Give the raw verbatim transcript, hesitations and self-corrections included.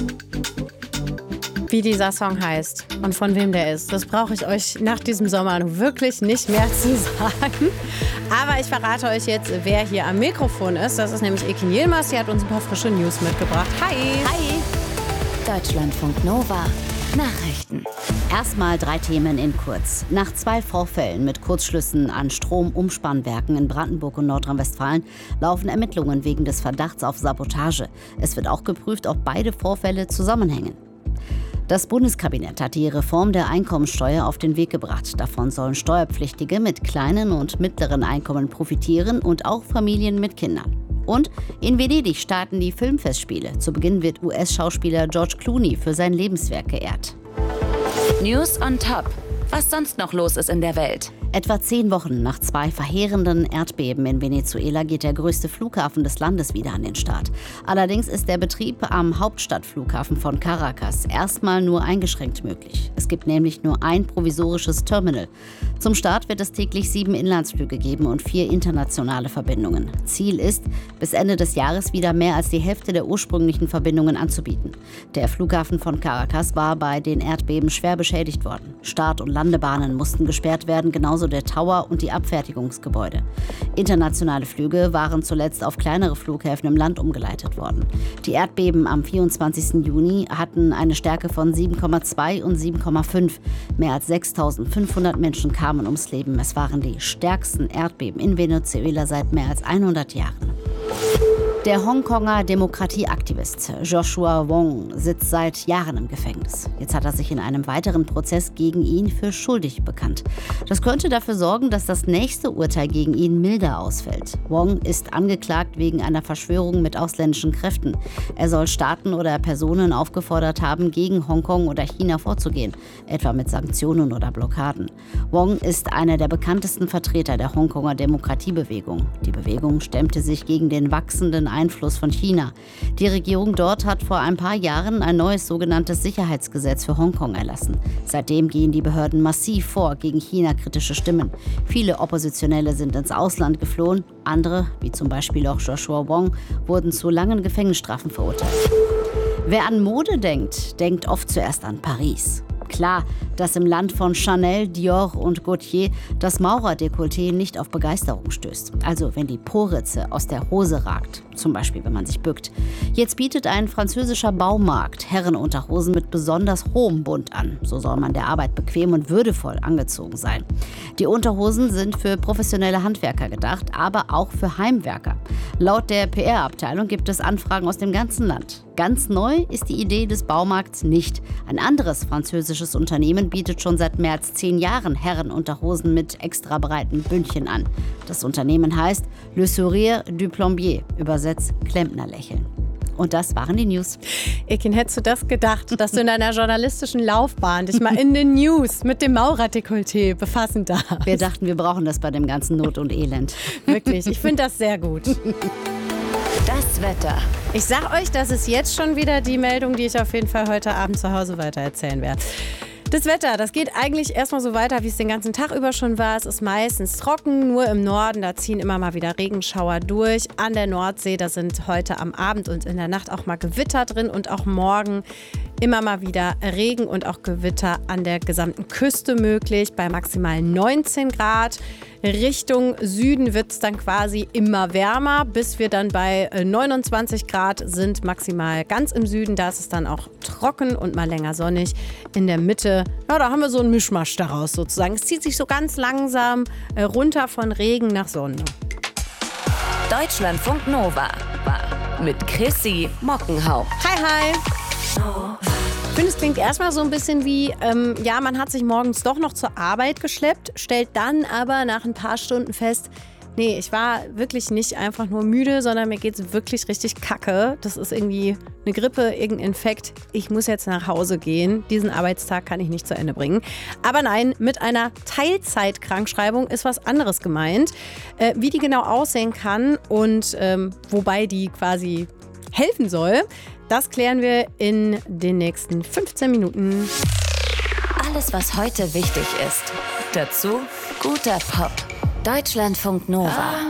Wie dieser Song heißt und von wem der ist, das brauche ich euch nach diesem Sommer wirklich nicht mehr zu sagen. Aber ich verrate euch jetzt, wer hier am Mikrofon ist. Das ist nämlich Ekin Yilmaz. Sie hat uns ein paar frische News mitgebracht. Hi! Hi! Deutschlandfunk Nova. Nachrichten. Erstmal drei Themen in kurz. Nach zwei Vorfällen mit Kurzschlüssen an Stromumspannwerken in Brandenburg und Nordrhein-Westfalen laufen Ermittlungen wegen des Verdachts auf Sabotage. Es wird auch geprüft, ob beide Vorfälle zusammenhängen. Das Bundeskabinett hat die Reform der Einkommensteuer auf den Weg gebracht. Davon sollen Steuerpflichtige mit kleinen und mittleren Einkommen profitieren und auch Familien mit Kindern. Und in Venedig starten die Filmfestspiele. Zu Beginn wird U S-Schauspieler George Clooney für sein Lebenswerk geehrt. News on top. Was sonst noch los ist in der Welt? Etwa zehn Wochen nach zwei verheerenden Erdbeben in Venezuela geht der größte Flughafen des Landes wieder an den Start. Allerdings ist der Betrieb am Hauptstadtflughafen von Caracas erstmal nur eingeschränkt möglich. Es gibt nämlich nur ein provisorisches Terminal. Zum Start wird es täglich sieben Inlandsflüge geben und vier internationale Verbindungen. Ziel ist, bis Ende des Jahres wieder mehr als die Hälfte der ursprünglichen Verbindungen anzubieten. Der Flughafen von Caracas war bei den Erdbeben schwer beschädigt worden. Start- und Landebahnen mussten gesperrt werden, genauso der Tower und die Abfertigungsgebäude. Internationale Flüge waren zuletzt auf kleinere Flughäfen im Land umgeleitet worden. Die Erdbeben am vierundzwanzigsten Juni hatten eine Stärke von sieben Komma zwei und sieben Komma fünf. Mehr als sechstausendfünfhundert Menschen kamen ums Leben. Es waren die stärksten Erdbeben in Venezuela seit mehr als hundert Jahren. Der Hongkonger Demokratieaktivist Joshua Wong sitzt seit Jahren im Gefängnis. Jetzt hat er sich in einem weiteren Prozess gegen ihn für schuldig bekannt. Das könnte dafür sorgen, dass das nächste Urteil gegen ihn milder ausfällt. Wong ist angeklagt wegen einer Verschwörung mit ausländischen Kräften. Er soll Staaten oder Personen aufgefordert haben, gegen Hongkong oder China vorzugehen, etwa mit Sanktionen oder Blockaden. Wong ist einer der bekanntesten Vertreter der Hongkonger Demokratiebewegung. Die Bewegung stemmte sich gegen den wachsenden Einfluss von China. Die Regierung dort hat vor ein paar Jahren ein neues sogenanntes Sicherheitsgesetz für Hongkong erlassen. Seitdem gehen die Behörden massiv vor gegen China-kritische Stimmen. Viele Oppositionelle sind ins Ausland geflohen. Andere, wie zum Beispiel auch Joshua Wong, wurden zu langen Gefängnisstrafen verurteilt. Wer an Mode denkt, denkt oft zuerst an Paris. Klar, dass im Land von Chanel, Dior und Gaultier das Maurerdekolleté nicht auf Begeisterung stößt. Also wenn die Po-Ritze aus der Hose ragt, zum Beispiel wenn man sich bückt. Jetzt bietet ein französischer Baumarkt Herrenunterhosen mit besonders hohem Bund an. So soll man der Arbeit bequem und würdevoll angezogen sein. Die Unterhosen sind für professionelle Handwerker gedacht, aber auch für Heimwerker. Laut der P R-Abteilung gibt es Anfragen aus dem ganzen Land. Ganz neu ist die Idee des Baumarkts nicht. Ein anderes französisches Unternehmen bietet schon seit mehr als zehn Jahren Herrenunterhosen mit extra breiten Bündchen an. Das Unternehmen heißt Le Sourire du Plombier, übersetzt Klempnerlächeln. Und das waren die News. Ekin, hättest du das gedacht, dass du in deiner journalistischen Laufbahn dich mal in den News mit dem Maurerdekolleté befassen darfst? Wir dachten, wir brauchen das bei dem ganzen Not und Elend. Wirklich, ich finde das sehr gut. Das Wetter. Ich sag euch, das ist jetzt schon wieder die Meldung, die ich auf jeden Fall heute Abend zu Hause weitererzählen werde. Das Wetter, das geht eigentlich erstmal so weiter, wie es den ganzen Tag über schon war. Es ist meistens trocken, nur im Norden, da ziehen immer mal wieder Regenschauer durch. An der Nordsee, da sind heute am Abend und in der Nacht auch mal Gewitter drin und auch morgen immer mal wieder Regen und auch Gewitter an der gesamten Küste möglich, bei maximal neunzehn Grad. Richtung Süden wird es dann quasi immer wärmer, bis wir dann bei neunundzwanzig Grad sind, maximal ganz im Süden. Da ist es dann auch trocken und mal länger sonnig. In der Mitte, ja, da haben wir so einen Mischmasch daraus sozusagen. Es zieht sich so ganz langsam äh, runter von Regen nach Sonne. Deutschlandfunk Nova mit Chrissy Mockenhaupt. Hi, hi. Ich finde, es klingt erstmal so ein bisschen wie, ähm, ja, man hat sich morgens doch noch zur Arbeit geschleppt, stellt dann aber nach ein paar Stunden fest, nee, ich war wirklich nicht einfach nur müde, sondern mir geht es wirklich richtig kacke. Das ist irgendwie eine Grippe, irgendein Infekt. Ich muss jetzt nach Hause gehen. Diesen Arbeitstag kann ich nicht zu Ende bringen. Aber nein, mit einer Teilzeitkrankschreibung ist was anderes gemeint. Äh, wie die genau aussehen kann und ähm, wobei die quasi helfen soll, das klären wir in den nächsten fünfzehn Minuten. Alles, was heute wichtig ist. Dazu guter Pop. Deutschlandfunk Nova.